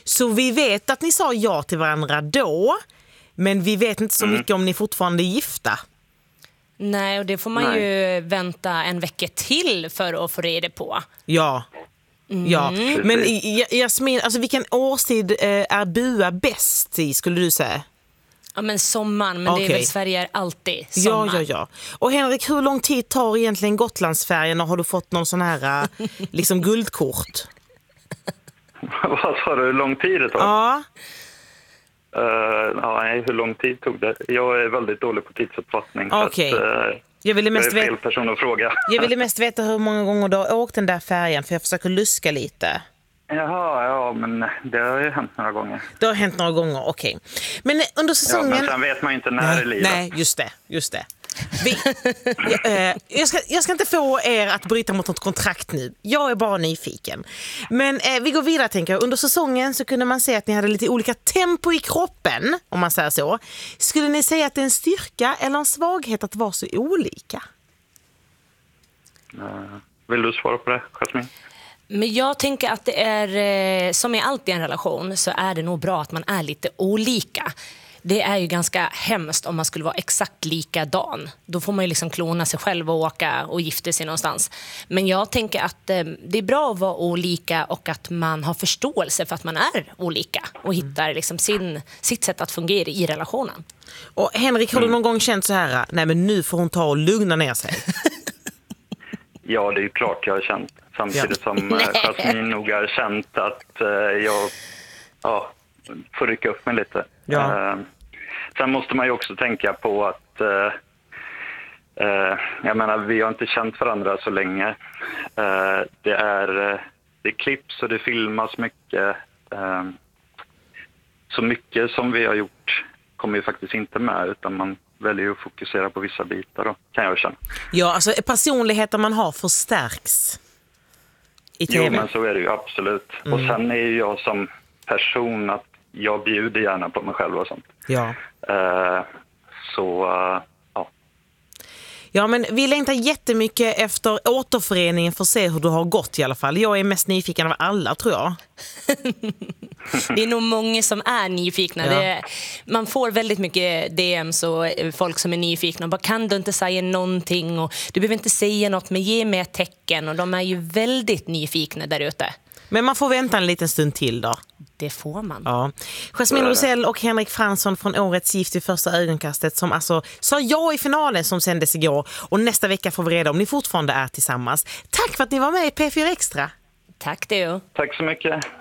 Så vi vet att ni sa ja till varandra då, men vi vet inte så mycket om ni fortfarande är gifta. Nej, och det får man ju vänta en vecka till för att få reda på. Ja. Ja, men Jasmin, alltså vilken årstid är bua bäst i, skulle du säga? Ja, men sommaren, men det är väl Sverige är alltid sommar. Ja. Och Henrik, hur lång tid tar egentligen Gotlandsfärjan och har du fått någon sån här liksom guldkort? Vad sa du, hur lång tid det tar? Ja. Nej, hur lång tid tog det? Jag är väldigt dålig på tidsuppfattning. Okej. Jag är fel person att fråga. Jag ville mest veta hur många gånger du har åkt den där färjan, för jag försöker luska lite. Jaha, men det har ju hänt några gånger. Det har hänt några gånger, okej. Men under säsongen... Ja, men sen vet man ju inte när i livet. Nej, just det. Jag ska inte få er att bryta mot något kontrakt nu. Jag är bara nyfiken. Men vi går vidare, tänker jag. Under säsongen så kunde man se att ni hade lite olika tempo i kroppen, om man säger så. Skulle ni säga att det är en styrka eller en svaghet att vara så olika? Vill du svara på det, Jasmin? Men jag tänker att det är, som i allt i en relation, så är det nog bra att man är lite olika. Det är ju ganska hemskt om man skulle vara exakt likadan. Då får man ju liksom klona sig själv och åka och gifta sig någonstans. Men jag tänker att det är bra att vara olika och att man har förståelse för att man är olika och hittar liksom sitt sätt att fungera i relationen. Och Henrik, har du någon gång känt så här, nej men nu får hon ta och lugna ner sig? Ja, det är ju klart jag har känt. Samtidigt som Jasmin nog har känt att jag får rycka upp mig lite. Ja. Sen måste man ju också tänka på att jag menar, vi har inte känt varandra så länge. Det klipps och det filmas mycket. Så mycket som vi har gjort kommer ju faktiskt inte med, utan man väljer ju att fokusera på vissa bitar då, kan jag känna. Ja, alltså personligheten man har förstärks i TV. Jo, men så är det ju absolut. Och sen är ju jag som person att jag bjuder gärna på mig själv och sånt. Ja. Ja, men vi längtar jättemycket efter återföreningen för att se hur du har gått i alla fall. Jag är mest nyfiken av alla, tror jag. Det är nog många som är nyfikna. Ja. Man får väldigt mycket DMs och folk som är nyfikna. Bara, kan du inte säga någonting? Och du behöver inte säga något, men ge mig ett tecken. Och de är ju väldigt nyfikna där ute. Men man får vänta en liten stund till då. Det får man. Ja. Jasmin Rosell och Henrik Fransson från Årets gift i första ögonkastet, som alltså sa ja i finalen som sändes igår. Och nästa vecka får vi reda om ni fortfarande är tillsammans. Tack för att ni var med i P4 Extra. Tack du. Tack så mycket.